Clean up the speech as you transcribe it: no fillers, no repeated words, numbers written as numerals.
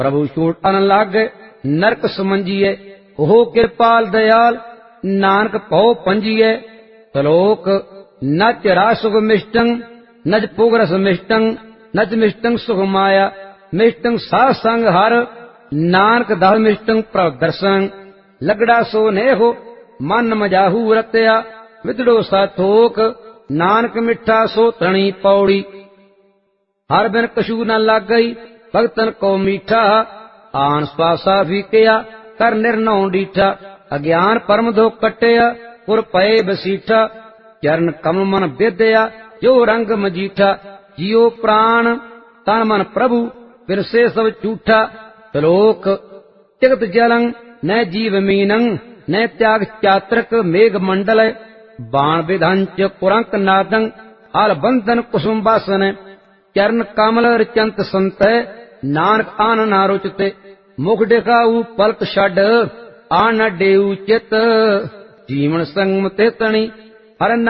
प्रभु छूटन लागे नरक समझिए, हो कृपाल दयाल नानक पौ पंजिए। श्लोक नच रासुग मिष्टं नच पुगरस मिष्टं नच मिष्टं सुख माया मिष्टं सा संग हर नानक दह मिष्टं प्रभ दर्शन। लगड़ा सो ने हो मन मजाहू रत्या विदड़ो सा थोक नानक मिठा सो तणी पौड़ी। हर बिन कछू न लग गई भगतन को मीठा, आन स्वासा फीकिया कर निर्नौ डीठा। अज्ञान परम दो कटिया पुर पए बसीठा, चरण कमल मन विद्या जो रंग मजीठा। जियो प्राण तन मन प्रभु बिरसे सब झूठा। श्लोक जगत जलं न जीव मीनं न त्याग चात्रक मेघ मंडल। बाण विधंच कुरंक नादं हाल बंधन कुसुम बासन। चरण कमल रचंत संत नानक आन ना रुचते। मुख दिखाऊ पलक छड आन न डेऊ चित, जीवन संग ते तणी हर